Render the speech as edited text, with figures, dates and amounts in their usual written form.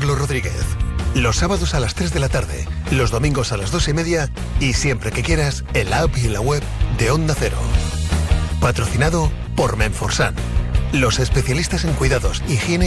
Carlos Rodríguez. Los sábados a las 3 de la tarde, los domingos a las 2:30 y siempre que quieras en la app y en la web de Onda Cero. Patrocinado por Menforsan, los especialistas en cuidados, higiene